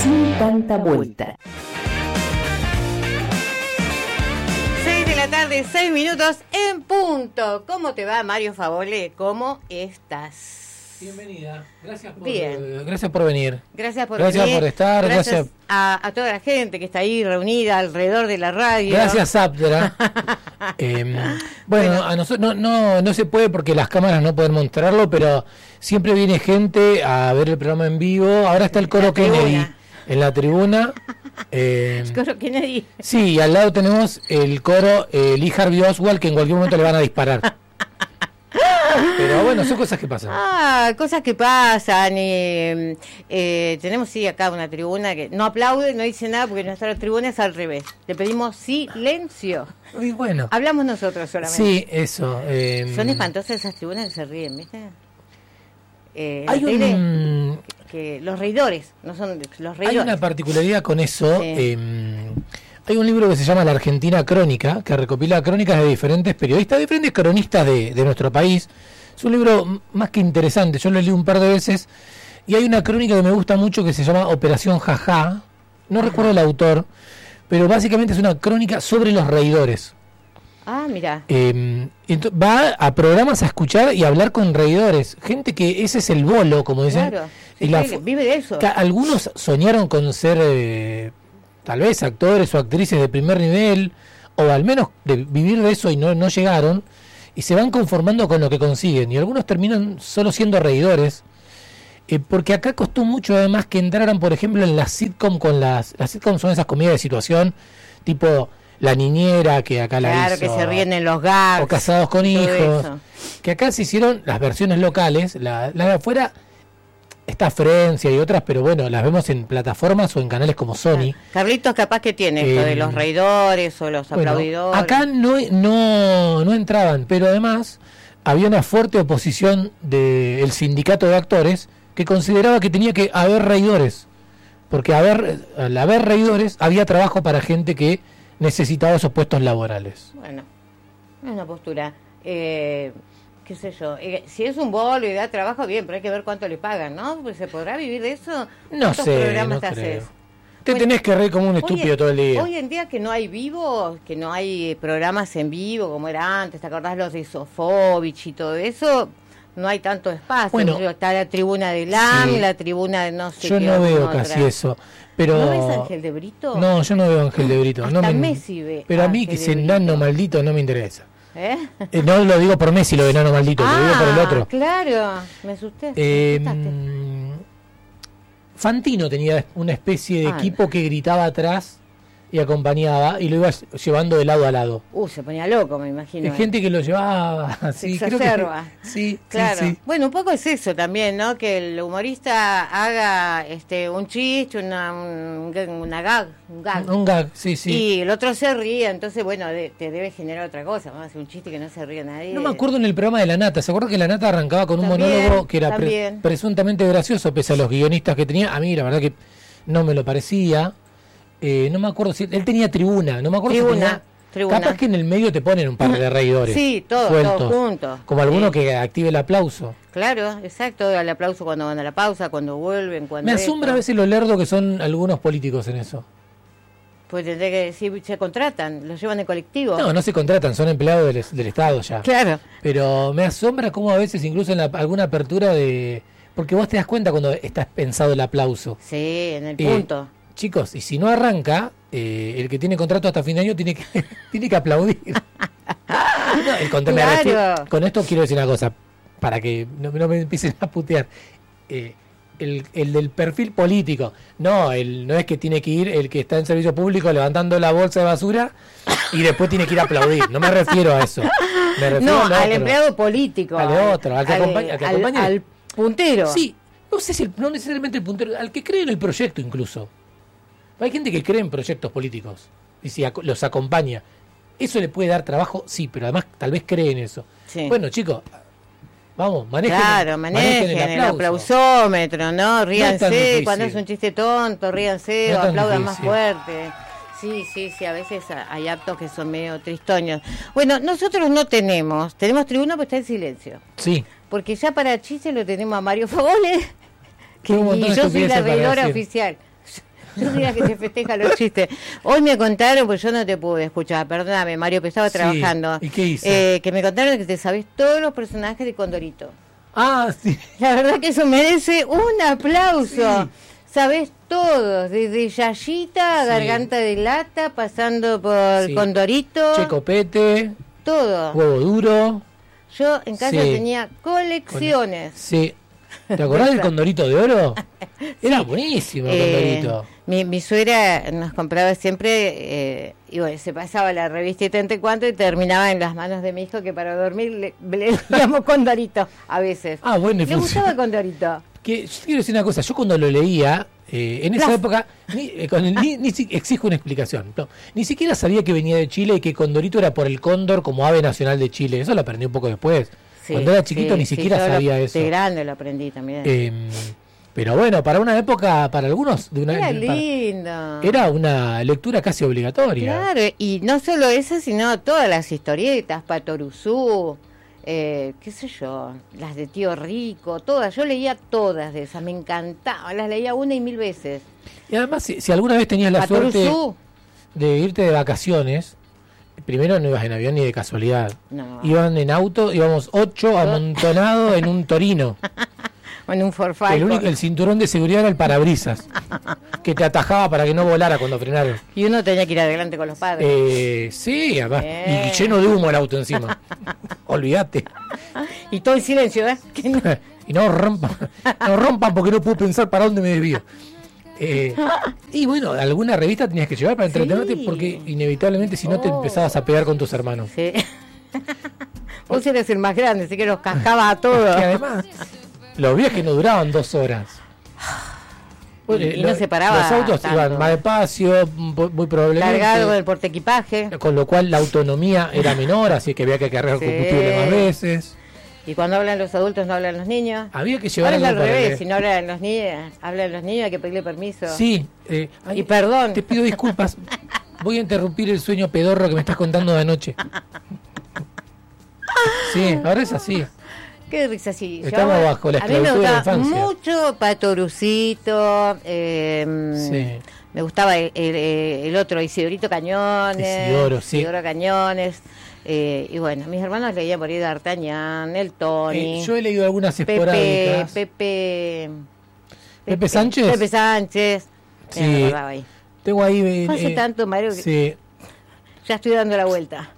sin tanta vuelta. 6 de la tarde, 6 minutos en punto. ¿Cómo te va, Mario Favole? ¿Cómo estás? Bienvenida, gracias por venir. Gracias por estar. Gracias a toda la gente que está ahí reunida alrededor de la radio. Gracias, Aptera. Bueno, a nosotros no se puede porque las cámaras no pueden mostrarlo, pero siempre viene gente a ver el programa en vivo. Ahora está el coro Kennedy en la tribuna. El coro Kennedy. Sí, y al lado tenemos el coro Lee Harvey Oswald, que en cualquier momento le van a disparar. Pero bueno, son cosas que pasan. Cosas que pasan. Tenemos acá una tribuna que no aplaude, no dice nada, porque nuestra tribuna es al revés. Le pedimos silencio. Y bueno. Hablamos nosotros solamente. Sí, eso. Son espantosas esas tribunas que se ríen, ¿viste? Hay que los reidores, no son los reidores. Hay una particularidad con eso. Sí. Hay un libro que se llama La Argentina Crónica, que recopila crónicas de diferentes periodistas, diferentes cronistas de nuestro país. Es un libro más que interesante, yo lo leí un par de veces, y hay una crónica que me gusta mucho que se llama Operación Jajá, no recuerdo el autor, pero básicamente es una crónica sobre los reidores. Mira. Va a programas a escuchar y a hablar con reidores, gente que ese es el bolo, como dicen. Claro, vive de eso. Algunos soñaron con ser... tal vez actores o actrices de primer nivel, o al menos de vivir de eso y no llegaron, y se van conformando con lo que consiguen, y algunos terminan solo siendo reidores, porque acá costó mucho además que entraran, por ejemplo, en las sitcom, las sitcom son esas comedias de situación, tipo La Niñera, que acá la hizo. Claro, que se ríen en los gags. O Casados con Hijos, que acá se hicieron las versiones locales, las de afuera... Está Frencia y otras, pero bueno, las vemos en plataformas o en canales como Sony. Carlitos capaz que tiene esto de los reidores o los aplaudidores. Acá no entraban, pero además había una fuerte oposición del sindicato de actores que consideraba que tenía que haber reidores, porque al haber reidores había trabajo para gente que necesitaba esos puestos laborales. Bueno, es una postura... qué sé yo, si es un bolo y da trabajo, bien, pero hay que ver cuánto le pagan, ¿no? Pues ¿se podrá vivir de eso? No sé, no creo. Te tenés que reír como un estúpido todo el día. Hoy en día que no hay vivo, que no hay programas en vivo como era antes, ¿te acordás los de Sofovich y todo eso? No hay tanto espacio. Bueno, está la tribuna de LAM, sí, la tribuna de no sé yo qué. Yo no veo casi eso. Pero... ¿No ves Ángel de Brito? No, yo no veo Ángel de Brito. Hasta Messi ve. Pero a mí que ese enano maldito no me interesa. No lo digo por Messi, lo de enano maldito, lo digo por el otro. Claro, me asusté. Fantino tenía una especie de equipo que gritaba atrás y acompañaba y lo iba llevando de lado a lado. Se ponía loco, me imagino. Hay gente que lo llevaba así. Se exacerba. Sí, claro. Sí. Bueno, un poco es eso también, ¿no? Que el humorista haga un chiste, un gag. Un gag, sí. Y el otro se ríe, entonces, bueno, te debe generar otra cosa. Vamos a hacer un chiste que no se ríe nadie. No me acuerdo en el programa de La Nata. ¿Se acuerda que La Nata arrancaba con un monólogo que era presuntamente gracioso, pese a los guionistas que tenía? A mí, la verdad que no me lo parecía. No me acuerdo si él tenía tribuna, no me acuerdo si tenía, capaz que en el medio te ponen un par de reidores. Sí, todos juntos. Como alguno que active el aplauso. Claro, exacto, el aplauso cuando van a la pausa, cuando vuelven, cuando... Me asombra a veces lo lerdo que son algunos políticos en eso. Pues tendré que decir, se contratan, los llevan de colectivo. No se contratan, son empleados del Estado ya. Claro. Pero me asombra cómo a veces incluso en alguna apertura de... Porque vos te das cuenta cuando estás pensado el aplauso. Sí, en el punto. Chicos, y si no arranca, el que tiene contrato hasta fin de año tiene que aplaudir. Claro. Con esto quiero decir una cosa, para que no me empiecen a putear. El del perfil político, no es que tiene que ir el que está en servicio público levantando la bolsa de basura y después tiene que ir a aplaudir. No me refiero a eso. Me refiero al empleado político. Al otro, al que acompaña. Al puntero. Sí, no necesariamente el puntero, al que cree en el proyecto incluso. Hay gente que cree en proyectos políticos y si los acompaña. ¿Eso le puede dar trabajo? Sí, pero además tal vez cree en eso. Sí. Bueno, chicos, vamos, manejen el aplausómetro, ¿no? Ríanse, cuando es un chiste tonto, ríanse o aplaudan más fuerte. Sí, a veces hay actos que son medio tristoños. Bueno, nosotros no tenemos tribuna, pero está en silencio. Sí. Porque ya para chiste lo tenemos a Mario Favole, y yo soy la reidora oficial. Son días que se festejan los chistes. Hoy me contaron, pues yo no te pude escuchar, perdóname, Mario, que estaba trabajando. ¿Y qué hice? Que me contaron que te sabés todos los personajes de Condorito. Ah, sí. La verdad que eso merece un aplauso. Sí. Sabés todos, desde Yayita, Garganta de Lata, pasando por Condorito. Checopete. Todo. Huevo Duro. Yo en casa tenía colecciones. Sí. ¿Te acordás del Condorito de Oro? Era buenísimo el Condorito. Mi suegra nos compraba siempre, y bueno, se pasaba la revista y tanto y cuanto, y terminaba en las manos de mi hijo, que para dormir le leíamos Condorito a veces. Ah, bueno, le gustaba Condorito. Que yo quiero decir una cosa, yo cuando lo leía, en esa época, exijo una explicación. No, ni siquiera sabía que venía de Chile y que Condorito era por el cóndor como ave nacional de Chile. Eso lo aprendí un poco después. Sí, cuando era chiquito ni siquiera sabía eso. De grande lo aprendí también. Pero bueno, para una época, para algunos... Era lindo. Era una lectura casi obligatoria. Claro, y no solo eso, sino todas las historietas, Patoruzú, qué sé yo, las de Tío Rico, todas. Yo leía todas de esas, me encantaban, las leía 1 y 1000 veces. Y además, si alguna vez tenías la Patoruzú. Suerte de irte de vacaciones... Primero no ibas en avión ni de casualidad. No. Iban en auto, íbamos 8 amontonados en un Torino. En un Forfait. El cinturón de seguridad era el parabrisas, que te atajaba para que no volara cuando frenaron. Y uno tenía que ir adelante con los padres. Sí, además, y lleno de humo el auto encima. Olvídate. Y todo en silencio, ¿eh? Y no rompan porque no puedo pensar para dónde me desvío. Y bueno, alguna revista tenías que llevar para entretenerte, porque inevitablemente si no te empezabas a pegar con tus hermanos. Sí. Vos eres el más grande, así que los cascabas a todos. Y además, los viajes no duraban 2 horas. Y no se paraba. Los autos iban más despacio, muy probablemente. Cargado del portaequipaje. Con lo cual la autonomía era menor, así que había que cargar combustible más veces. Y cuando hablan los adultos no hablan los niños. Había que llevar algo al revés, si no hablan los niños, hay que pedirle permiso. Sí. Y perdón. Te pido disculpas. Voy a interrumpir el sueño pedorro que me estás contando de anoche. Sí, ahora es así. Qué risa, sí. Estamos bajo la esclavitud de la infancia. A mí me gustaba mucho Patorucito, me gustaba el otro, Isidorito Cañones. Isidoro Cañones. Y bueno, mis hermanos leían por ahí D'Artagnan, el Tony. Yo he leído algunas esporádicas. Pepe Sánchez. Pepe Sánchez. Sí. Me acordaba ahí. Tengo ahí. Hace tanto, Mario, que sí. Ya estoy dando la vuelta.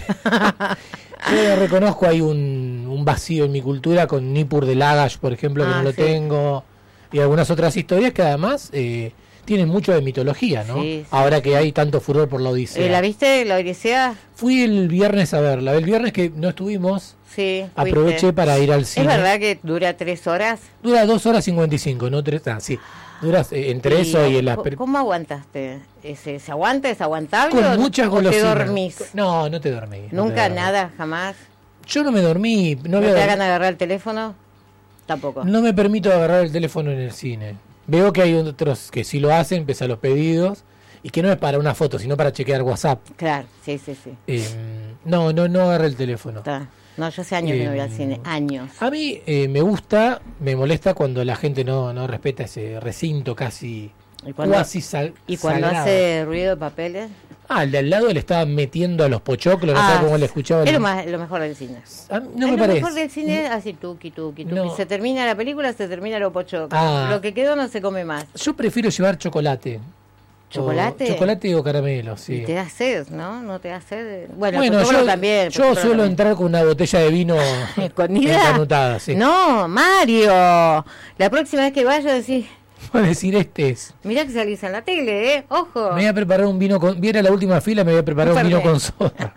Yo reconozco ahí un vacío en mi cultura con Nippur de Lagash, por ejemplo, que no lo tengo. Y algunas otras historias que además tienen mucho de mitología, ¿no? Sí, ahora que hay tanto furor por la Odisea. ¿La viste, la Odisea? Fui el viernes a verla. El viernes que no estuvimos, aproveché para ir al cine. ¿Es verdad que dura 3 horas? Dura 2 horas 55, no 3. Sí. Duras entre eso y en las... ¿Cómo aguantaste? ¿Se aguanta? ¿Es aguantable? Con muchas golosinas. ¿O te dormís? No te dormí. ¿Nunca, nada, jamás? Yo no me dormí. ¿No te hagan agarrar el teléfono? Tampoco. No me permito agarrar el teléfono en el cine. Veo que hay otros que sí lo hacen, pese a los pedidos, y que no es para una foto, sino para chequear WhatsApp. Claro, sí. No agarré el teléfono. Está. No, yo hace años que no voy al cine, años. A mí me gusta, me molesta cuando la gente no respeta ese recinto casi sagrado. ¿Y cuando hace ruido de papeles? El de al lado le estaba metiendo a los pochoclos, no sé cómo le escuchaba. Es lo mejor del cine. No me parece. Lo mejor del cine es así, tuki. No. Se termina la película, se termina los pochoclos. Lo que quedó no se come más. Yo prefiero llevar chocolate. ¿Chocolate? Chocolate o caramelo, sí. Y te da sed, ¿no? ¿No te da sed? Bueno yo también. Yo suelo entrar con una botella de vino encanutada, sí. No, Mario. La próxima vez que vaya decís... Voy a decir es. Mirá que salís en la tele, ¿eh? Ojo. Me voy a preparar un vino con... Viera la última fila, me voy a preparar un vino con soda.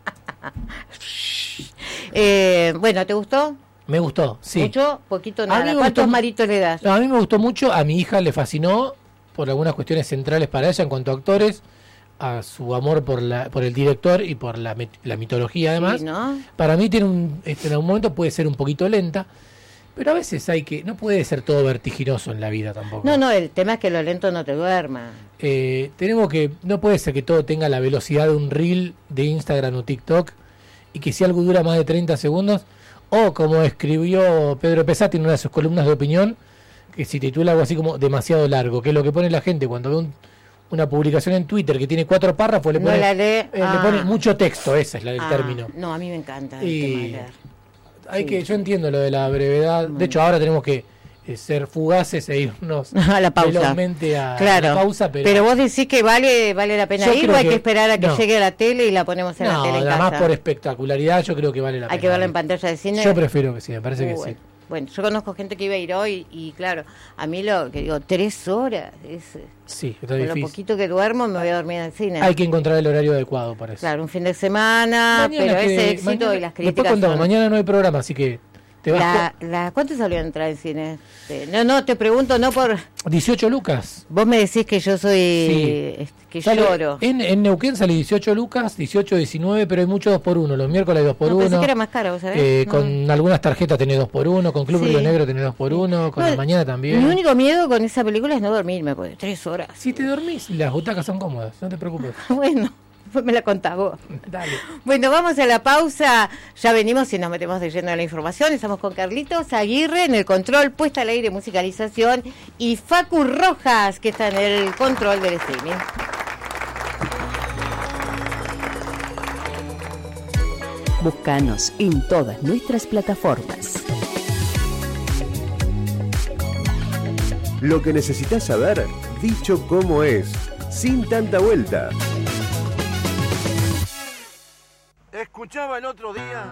Bueno, ¿te gustó? Me gustó, sí. ¿Mucho? ¿Poquito? Nada. ¿Cuántos maritos le das? No, a mí me gustó mucho. A mi hija le fascinó por algunas cuestiones centrales para ella en cuanto a actores, a su amor por el director y por la mitología además. Sí, ¿no? Para mí en algún momento puede ser un poquito lenta, pero a veces no puede ser todo vertiginoso en la vida tampoco. No, el tema es que lo lento no te duerma. No puede ser que todo tenga la velocidad de un reel de Instagram o TikTok y que si algo dura más de 30 segundos, o como escribió Pedro Pesati en una de sus columnas de opinión, que se titula algo así como demasiado largo, que es lo que pone la gente cuando ve una publicación en Twitter que tiene 4 párrafos, le pone mucho texto, esa es la del término. No, a mí me encanta el tema de leer. Yo entiendo lo de la brevedad. De hecho, ahora tenemos que ser fugaces e irnos a la pausa. Velozmente a la pausa. Pero vos decís que vale la pena ir, o hay que esperar a que llegue a la tele y la ponemos en la tele en casa. Nada más por espectacularidad, yo creo que vale la pena. Hay que verla en pantalla de cine. Yo prefiero que sí, me parece que sí. Bueno, yo conozco gente que iba a ir hoy y claro, a mí lo que digo, 3 horas. Sí, está con difícil. Lo poquito que duermo me voy a dormir en el cine. Hay que encontrar el horario adecuado para eso. Claro, un fin de semana, pero ese éxito y las críticas. Después contamos, mañana no hay programa, así que... ¿Cuánto salió a entrar en cine? No, te pregunto, no por... 18 lucas. Vos me decís que yo soy... que lloro. En Neuquén sale 18 lucas, 18, 19, pero hay mucho 2x1. Los miércoles hay 2x1. Pensé que era más caro, ¿sabés? Con algunas tarjetas tenés 2x1, con Club Río Negro tenés 2x1, con la mañana también. Mi único miedo con esa película es no dormirme, porque 3 horas. Si te dormís, las butacas son cómodas, no te preocupes. Bueno. Pues me la contás vos. Dale. Bueno, vamos a la pausa. Ya venimos y nos metemos de lleno en la información. Estamos con Carlitos Aguirre en el control, puesta al aire, musicalización, y Facu Rojas, que está en el control del streaming. Búscanos en todas nuestras plataformas. Lo que necesitas saber, dicho como es, sin tanta vuelta. Escuchaba el otro día